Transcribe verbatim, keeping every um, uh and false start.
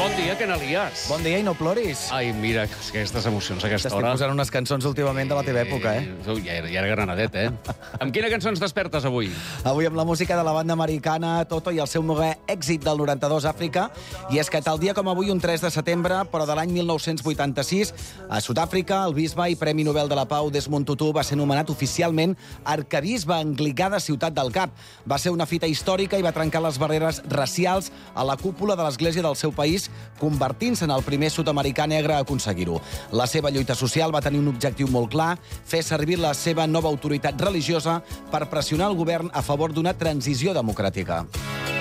Bon dia, que n'alies? Bon dia i no ploris. Ai, mira, aquestes emocions a aquesta T'estic hora. posant unes cançons últimament de la teva època, eh? Tu, ja, era- ja era granadet, eh? Amb quina cançó ens despertes avui? Avui amb la música de la banda americana Toto i el seu novè èxit del noranta-dos, Àfrica. I és que tal dia com avui, un tres de setembre, però de l'any mil nou-cents vuitanta-sis, a Sud-àfrica, el bisbe i Premi Nobel de la Pau Desmond Tutu va ser nomenat oficialment arquebisbe anglicà de Ciutat del Cap. Va ser una fita històrica i va trencar les barreres racials a la cúpula de l'església del seu país, convertint-se en el primer sud-americà negre a aconseguir-ho. La seva lluita social va tenir un objectiu molt clar, fer servir la seva nova autoritat religiosa per pressionar el govern a favor d'una transició democràtica.